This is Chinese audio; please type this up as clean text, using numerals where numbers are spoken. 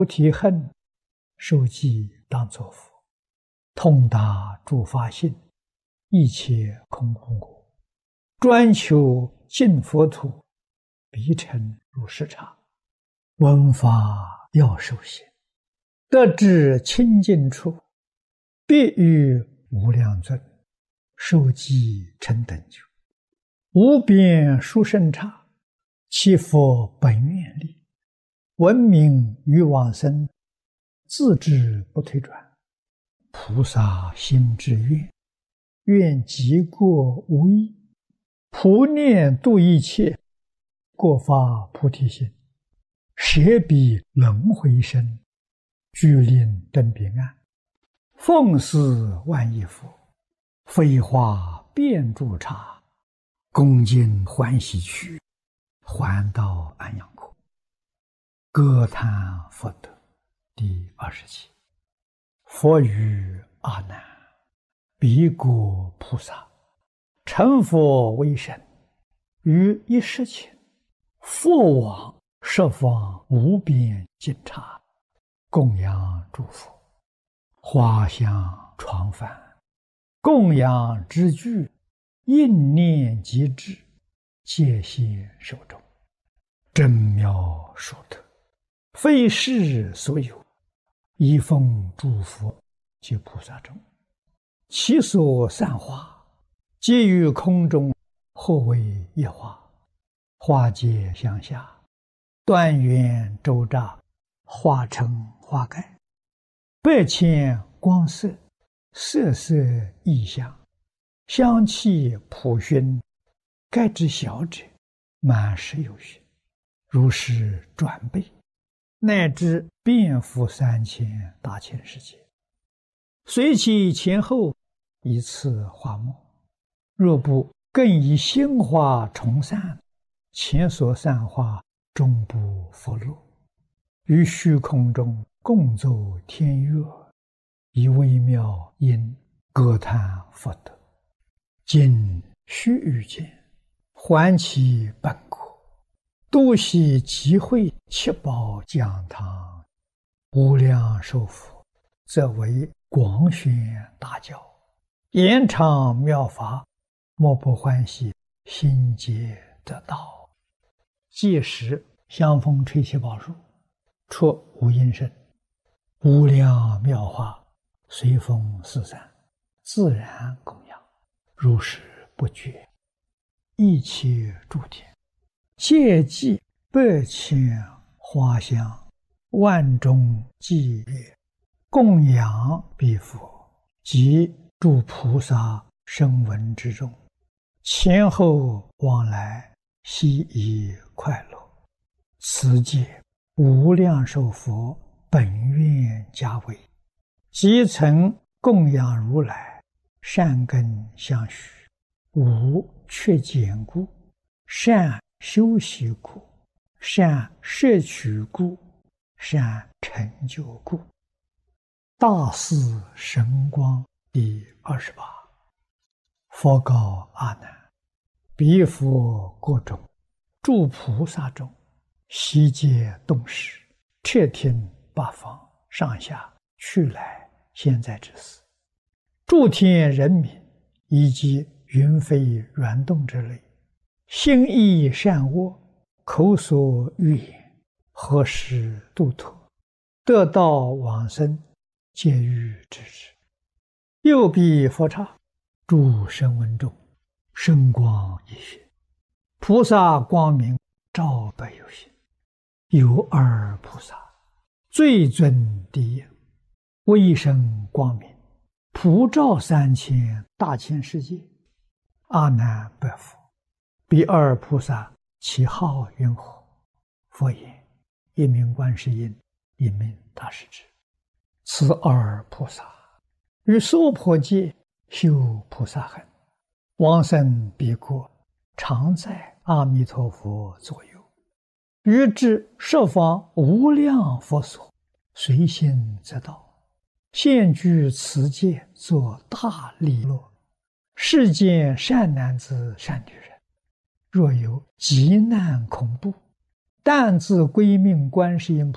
菩提恨，受记当作佛，通达诸法性，一切空空果，专求净佛土，必成如是刹。闻法要受行，得至清净处，必遇无量尊，受记成等觉，无边殊胜刹，其佛本愿力，闻名于往生，自知不退转。菩萨心之愿，愿极过无异，普念度一切，过发菩提心，舍彼轮回身，具令登彼岸，奉事万亿佛，飞化遍诸刹，恭敬欢喜去，还到安养国。歌叹佛德第27。佛语阿难：彼国菩萨成佛为身，于一时前，复往十方无边尽刹，供养诸佛，花香床幡，供养之具，应念即至，戒现手中，真妙殊特，非世所有，一奉诸佛及菩萨中，其所散花，皆于空中，或为一花，花皆相下，端圆周匝，化成花盖，百千光色，色色异香，香气普熏，盖之小者满十有余，如是转倍，乃至遍覆3000大千世界，随其前后一次花末，若不更以新花重散，前所散花终不复落，于虚空中共奏天乐，以微妙音歌叹佛德。今须臾间，还其本国，度悉集会七宝讲堂，无量寿佛，则为广宣大教，延长妙法，莫不欢喜，心皆得道。届时香风吹七宝树，出无音声，无量妙法随风四散，自然供养，如是不绝。一切诸天皆祭百千花香，万众伎乐，供养彼佛及诸菩萨声闻之中，前后往来，悉以快乐。此界无量寿佛本愿家为，即曾供养如来，善根相续，无缺减故，善修习故，善摄取故，善成就故。大士神光第28。佛告阿难：彼佛国中，诸菩萨中，悉皆动识，彻听八方上下去来现在之事，诸天人民以及云飞软动之类，心意善恶，口所欲言，何时度脱，得道往生，皆欲知之。右彼佛刹，诸声闻中，声光一现，菩萨光明照百有心，有二菩萨，最尊第一，威声光明，普照3000大千世界。阿难白佛：彼二菩萨其号云何？佛言：一名观世音，一名大势至。此二菩萨于娑婆界修菩萨行，往生彼国，常在阿弥陀佛左右，于至十方无量佛所，随心则到，现居此界，作大利乐。世间善男子善女人，若有急难恐怖，但自归命观世音